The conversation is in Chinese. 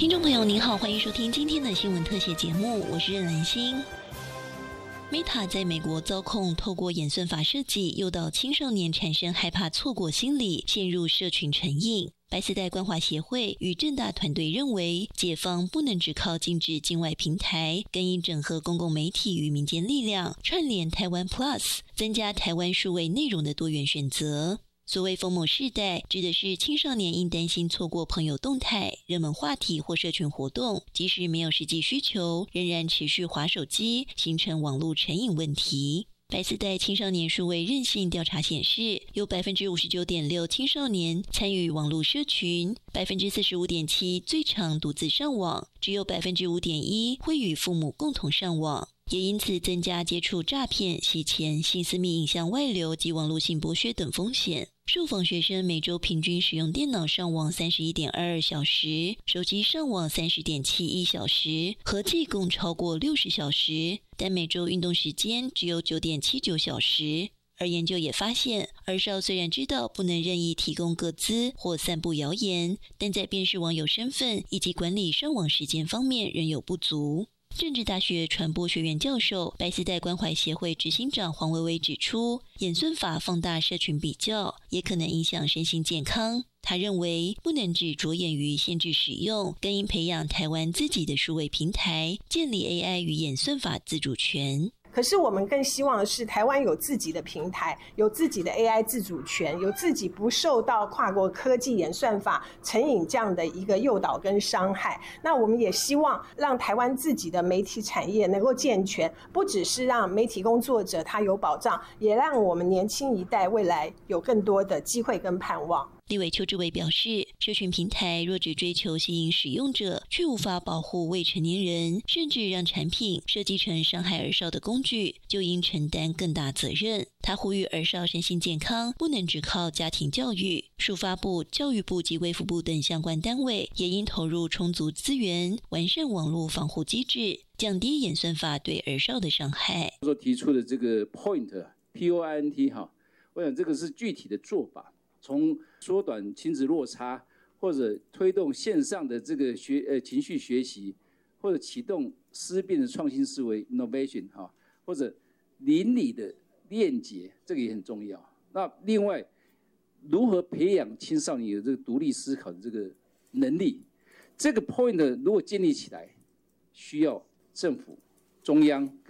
听众朋友您好，欢迎收听今天的新闻特写节目，我是任兰心。Meta 在美国遭控透过演算法设计诱导青少年产生害怕错过心理，陷入社群成瘾。白丝带关华协会与政大团队认为，解放不能只靠禁止境外平台，更应整合公共媒体与民间力量，串联台湾 Plus， 增加台湾数位内容的多元选择。所谓疯魔世代，指的是青少年因担心错过朋友动态、热门话题或社群活动，即使没有实际需求，仍然持续滑手机，形成网络成瘾问题。白丝带青少年数位韧性调查显示，有 59.6% 青少年参与网络社群， 45.7% 最常独自上网，只有 5.1% 会与父母共同上网，也因此增加接触诈骗、洗钱、性私密影像外流及网络性剥削等风险。受访学生每周平均使用电脑上网 31.22 小时，手机上网 30.71 小时，合计共超过60小时，但每周运动时间只有 9.79 小时。而研究也发现，儿少虽然知道不能任意提供个资或散布谣言，但在辨识网友身份以及管理上网时间方面仍有不足。政治大学传播学院教授、白丝带关怀协会执行长黄薇薇指出，演算法放大社群比较，也可能影响身心健康。他认为，不能只着眼于限制使用，更应培养台湾自己的数位平台，建立 AI 与演算法自主权。 可是我们更希望的是台湾有自己的平台，有自己的 AI 自主权，有自己不受到跨国科技演算法成瘾这样的一个诱导跟伤害。那我们也希望让台湾自己的媒体产业能够健全，不只是让媒体工作者他有保障，也让我们年轻一代未来有更多的机会跟盼望。 立委邱志伟表示，社群平台若只追求吸引使用者，却无法保护未成年人，甚至让产品设计成伤害儿少的工具，就应承担更大责任。他呼吁儿少身心健康不能只靠家庭教育，数发部、教育部及卫福部等相关单位也应投入充足资源，完善网络防护机制，降低演算法对儿少的伤害。 所提出的这个 POINT 哈，我想这个是具体的做法。从缩短亲子落差，或者推动线上的这个情绪学习，或者启动思辨的创新思维 innovation 哈，或者邻里的链结，这个也很重要。那另外，如何培养青少年有这个独立思考的这个能力，这个 point 如果建立起来，需要政府、中央